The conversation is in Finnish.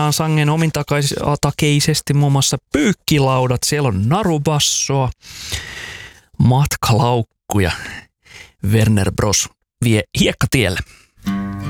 soitetaan sangen omintakeisesti muun muassa pyykkilaudat. Siellä on narubassoa, matkalaukkuja. Werner Bros vie hiekkatielle.